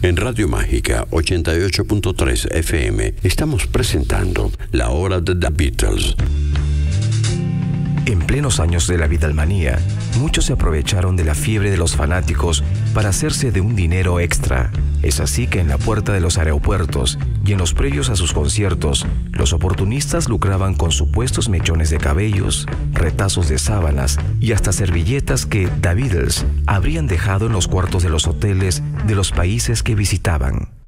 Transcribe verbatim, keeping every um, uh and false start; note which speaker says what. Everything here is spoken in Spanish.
Speaker 1: En Radio Mágica ochenta y ocho punto tres F M estamos presentando La Hora de The Beatles.
Speaker 2: En plenos años de la Beatlemanía, muchos se aprovecharon de la fiebre de los fanáticos para hacerse de un dinero extra. Es así que en la puerta de los aeropuertos y en los previos a sus conciertos, los oportunistas lucraban con supuestos mechones de cabellos, retazos de sábanas y hasta servilletas que The Beatles habrían dejado en los cuartos de los hoteles de los países que visitaban.